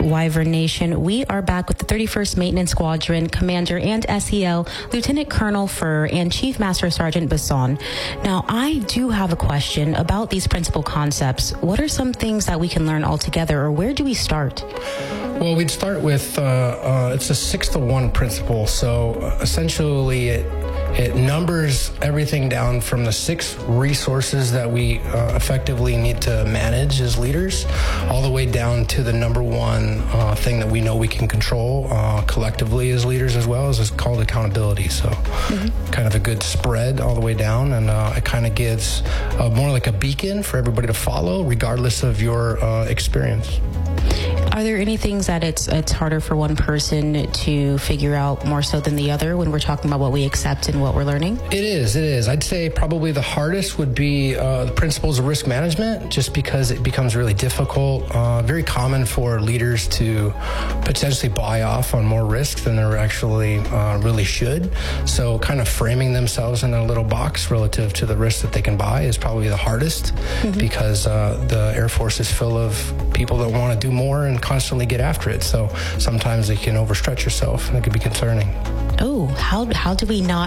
Wyvern Nation, we are back with the 31st Maintenance Squadron Commander and SEL, Lieutenant Colonel Furr, and Chief Master Sergeant Basson. Now, I do have a question about these principal concepts. What are some things that we can learn altogether, or where do we start? Well, we'd start with, it's a 6-to-1 principle. So essentially it numbers everything down from the 6 resources that we effectively need to manage as leaders, all the way down to the number one thing that we know we can control collectively as leaders as well, is called accountability. So kind of a good spread all the way down, and it kind of gives more like a beacon for everybody to follow regardless of your experience. Are there any things that it's harder for one person to figure out more so than the other when we're talking about what we accept and what we're learning? It is. I'd say probably the hardest would be the principles of risk management, just because it becomes really difficult. Very common for leaders to potentially buy off on more risk than they actually really should. So kind of framing themselves in a little box relative to the risk that they can buy is probably the hardest, because the Air Force is full of people that want to do more and constantly get after it. So sometimes they can overstretch yourself, and it could be concerning. Oh, how do we not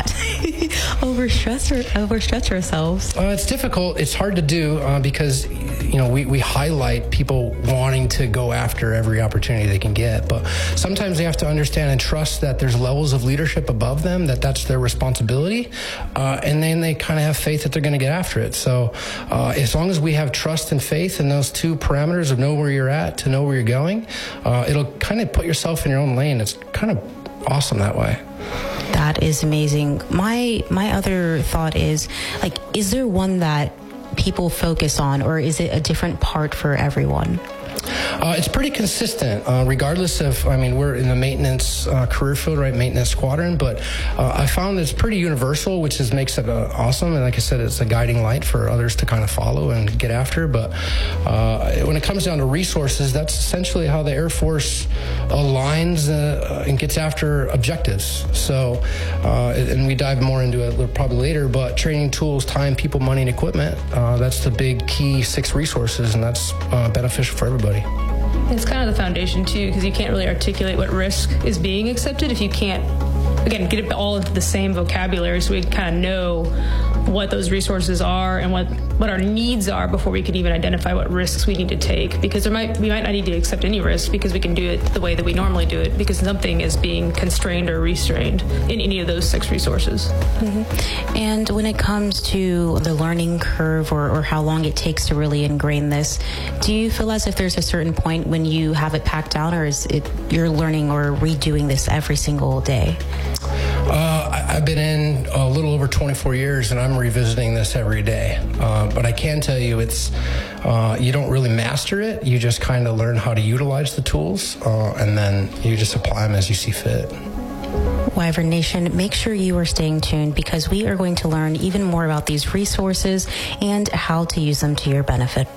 overstretch ourselves? It's difficult. It's hard to do because we highlight people wanting to go after every opportunity they can get, but sometimes they have to understand and trust that there's levels of leadership above them, that's their responsibility, and then they kind of have faith that they're going to get after it. So as long as we have trust and faith in those 2 parameters of know where you're at to know where you're going, it'll kind of put yourself in your own lane. It's kind of awesome that way. That is amazing. My other thought is, is there one that people focus on, or is it a different part for everyone? It's pretty consistent, regardless of, we're in the maintenance career field, right? Maintenance squadron, but I found that it's pretty universal, which makes it awesome. And like I said, it's a guiding light for others to kind of follow and get after. But when it comes down to resources, that's essentially how the Air Force aligns and gets after objectives. So, and we dive more into it probably later, but training, tools, time, people, money, and equipment, that's the big key 6 resources, and that's beneficial for everybody. It's kind of the foundation, too, because you can't really articulate what risk is being accepted if you can't, again, get it all into the same vocabulary, so we kind of know what those resources are and what our needs are before we can even identify what risks we need to take. Because we might not need to accept any risk because we can do it the way that we normally do it, because something is being constrained or restrained in any of those 6 resources. And when it comes to the learning curve or how long it takes to really ingrain this, do you feel as if there's a certain point when you have it packed down, or is it you're learning or redoing this every single day? I've been in a little over 24 years, and I'm revisiting this every day. But I can tell you, it's you don't really master it. You just kind of learn how to utilize the tools, and then you just apply them as you see fit. Wyvern Nation, make sure you are staying tuned, because we are going to learn even more about these resources and how to use them to your benefit.